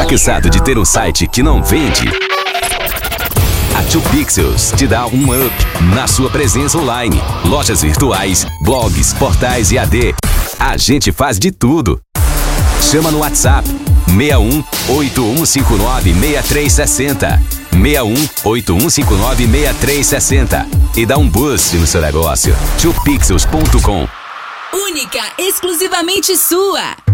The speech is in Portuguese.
Tá cansado de ter um site que não vende? A 2Pixels te dá um up na sua presença online. Lojas virtuais, blogs, portais e AD. A gente faz de tudo. Chama no WhatsApp 61 8159 6360. 61 8159 6360 e dá um boost no seu negócio. 2Pixels.com. Única, exclusivamente sua.